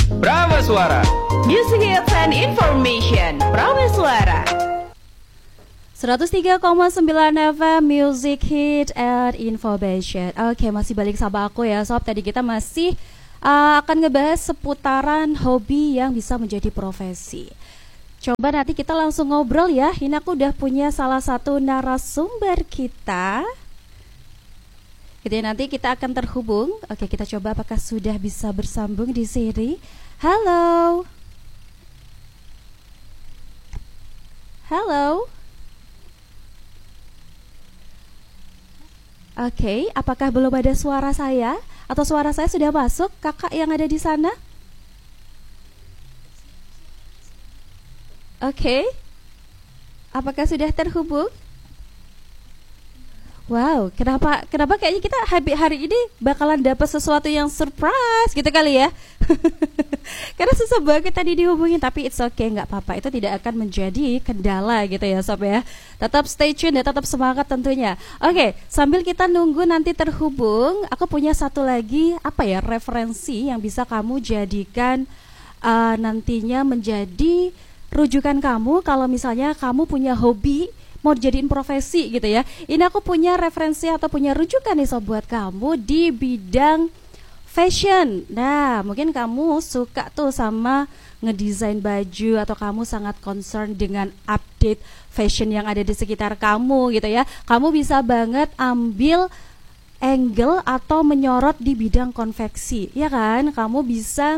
Prameswara. Music hits and information. Prameswara. 103,9 FM Music Hit and Information. Oke, masih balik sama aku ya sob. Tadi kita masih akan ngebahas seputaran hobi yang bisa menjadi profesi. Coba nanti kita langsung ngobrol ya. Ini aku udah punya salah satu narasumber kita. Jadi nanti kita akan terhubung. Oke, kita coba apakah sudah bisa bersambung di sini. Halo. Halo. Oke, apakah belum ada suara saya? Atau suara saya sudah masuk, kakak yang ada di sana? Oke, apakah sudah terhubung? Wow, kenapa kayaknya kita hari ini bakalan dapat sesuatu yang surprise gitu kali ya? Karena susah banget tadi dihubungin, tapi it's okay, nggak apa-apa, itu tidak akan menjadi kendala gitu ya sob ya. Tetap stay tune ya, tetap semangat tentunya. Oke, sambil kita nunggu nanti terhubung, aku punya satu lagi referensi yang bisa kamu jadikan nantinya menjadi rujukan kamu kalau misalnya kamu punya hobi mau dijadiin profesi gitu ya. Ini aku punya referensi atau punya rujukan nih sob buat kamu di bidang fashion. Nah, mungkin kamu suka tuh sama ngedesain baju atau kamu sangat concern dengan update fashion yang ada di sekitar kamu gitu ya. Kamu bisa banget ambil angle atau menyorot di bidang konveksi, ya kan? Kamu bisa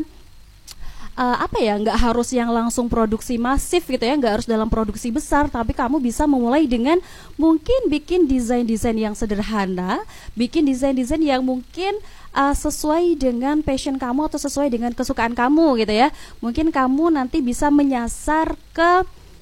nggak harus yang langsung produksi masif gitu ya, nggak harus dalam produksi besar, tapi kamu bisa memulai dengan mungkin bikin desain-desain yang sederhana, bikin desain-desain yang mungkin sesuai dengan passion kamu atau sesuai dengan kesukaan kamu gitu ya. Mungkin kamu nanti bisa menyasar ke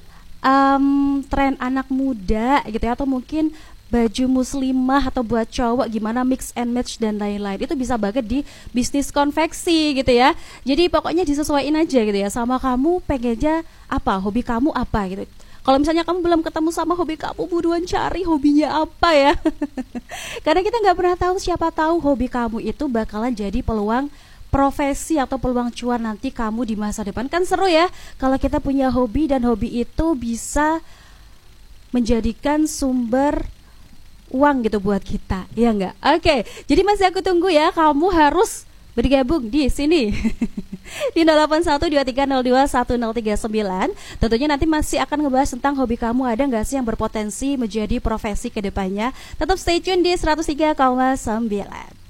tren anak muda gitu ya, atau mungkin baju muslimah atau buat cowok gimana mix and match dan lain-lain. Itu bisa banget di bisnis konveksi gitu ya. Jadi pokoknya disesuaikan aja gitu ya sama kamu pengennya apa, hobi kamu apa gitu. Kalau misalnya kamu belum ketemu sama hobi kamu, buruan cari hobinya apa ya. Karena kita nggak pernah tahu, siapa tahu hobi kamu itu bakalan jadi peluang profesi atau peluang cuan nanti kamu di masa depan. Kan seru ya kalau kita punya hobi dan hobi itu bisa menjadikan sumber uang gitu buat kita, ya enggak? Oke, jadi masih aku tunggu ya, kamu harus bergabung di sini di 081230210039. Tentunya nanti masih akan ngebahas tentang hobi kamu, ada nggak sih yang berpotensi menjadi profesi kedepannya. Tetap stay tune di 103,9.